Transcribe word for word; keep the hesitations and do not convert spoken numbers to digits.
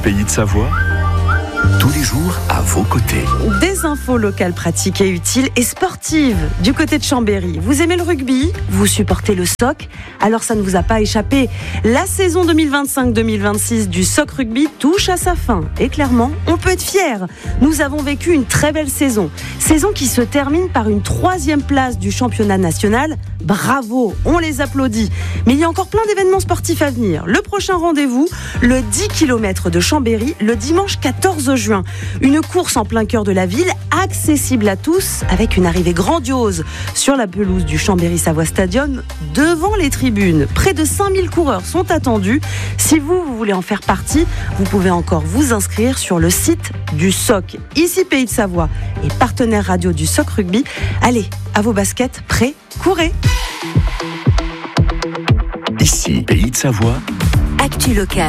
Pays de Savoie, tous les jours à vos côtés. Des infos locales pratiques et utiles et sportives du côté de Chambéry. Vous aimez le rugby ? Vous supportez le S O C ? Alors ça ne vous a pas échappé. La saison deux mille vingt-cinq deux mille vingt-six du S O C Rugby touche à sa fin. Et clairement, on peut être fiers. Nous avons vécu une très belle saison. Saison qui se termine par une troisième place du championnat national. Bravo, on les applaudit. Mais il y a encore plein d'événements sportifs à venir. Le prochain rendez-vous, le dix kilomètres de Chambéry, le dimanche quatorze juin. Une course en plein cœur de la ville, accessible à tous, avec une arrivée grandiose sur la pelouse du Chambéry Savoie Stadium, devant les tribunes. Près de cinq mille coureurs sont attendus. Si vous, vous voulez en faire partie, vous pouvez encore vous inscrire sur le site du S O C. Ici Pays de Savoie et partenaire radio du S O C Rugby. Allez, à vos baskets, prêts, courez. Ici Pays de Savoie, Actu local.